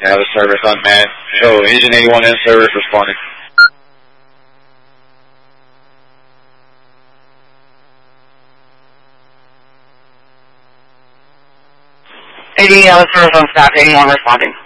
Yeah, the service unmanned. Show Engine 81 in service responding. Service on staff, 81 responding.